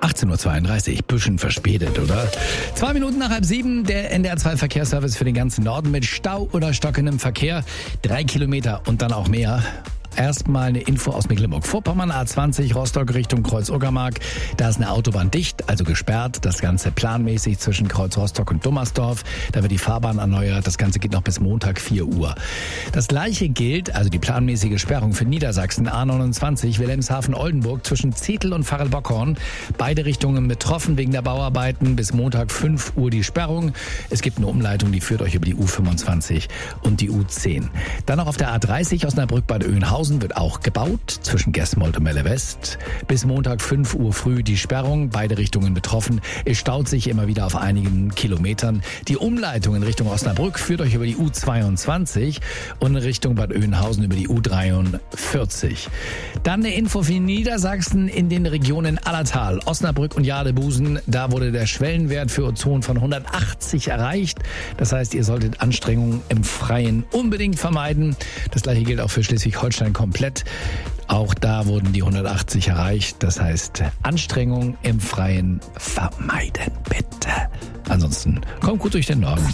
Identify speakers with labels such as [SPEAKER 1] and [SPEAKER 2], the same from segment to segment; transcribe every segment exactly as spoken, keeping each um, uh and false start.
[SPEAKER 1] achtzehn Uhr zweiunddreißig, bisschen verspätet, oder? Zwei Minuten nach halb sieben, der N D R zwei Verkehrsservice für den ganzen Norden mit Stau oder stockendem Verkehr. Drei Kilometer und dann auch mehr. Erstmal eine Info aus Mecklenburg-Vorpommern, A zwanzig, Rostock Richtung Kreuz-Uckermark. Da ist eine Autobahn dicht, also gesperrt. Das Ganze planmäßig zwischen Kreuz-Rostock und Dummersdorf. Da wird die Fahrbahn erneuert. Das Ganze geht noch bis Montag vier Uhr. Das Gleiche gilt, also die planmäßige Sperrung für Niedersachsen, A neunundzwanzig, Wilhelmshaven-Oldenburg zwischen Zetel und Pfarrelbockhorn. Beide Richtungen betroffen wegen der Bauarbeiten. Bis Montag fünf Uhr die Sperrung. Es gibt eine Umleitung, die führt euch über die U fünfundzwanzig und die U zehn. Dann noch auf der A dreißig Osnabrück-Bad Oeynhausen wird auch gebaut, zwischen Gesmold und Melle West. Bis Montag fünf Uhr früh die Sperrung, beide Richtungen betroffen. Es staut sich immer wieder auf einigen Kilometern. Die Umleitung in Richtung Osnabrück führt euch über die U zweiundzwanzig und in Richtung Bad Oeynhausen über die U dreiundvierzig. Dann eine Info für Niedersachsen in den Regionen Allertal, Osnabrück und Jadebusen. Da wurde der Schwellenwert für Ozon von hundertachtzig erreicht. Das heißt, ihr solltet Anstrengungen im Freien unbedingt vermeiden. Das gleiche gilt auch für Schleswig-Holstein komplett. Auch da wurden die hundertachtzig erreicht. Das heißt, Anstrengung im Freien vermeiden, bitte. Ansonsten kommt gut durch den Norden.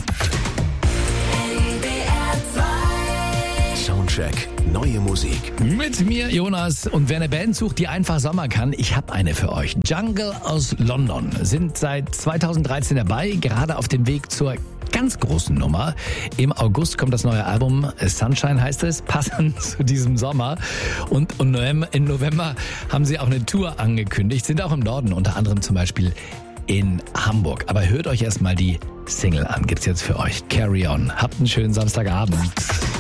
[SPEAKER 2] Soundcheck, neue Musik.
[SPEAKER 1] Mit mir, Jonas. Und wer eine Band sucht, die einfach Sommer kann, ich habe eine für euch. Jungle aus London sind seit zweitausenddreizehn dabei, gerade auf dem Weg zur ganz großen Nummer. Im August kommt das neue Album, Sunshine heißt es, passend zu diesem Sommer. Und im November haben sie auch eine Tour angekündigt, sind auch im Norden, unter anderem zum Beispiel in Hamburg. Aber hört euch erstmal die Single an, gibt's jetzt für euch. Carry On. Habt einen schönen Samstagabend.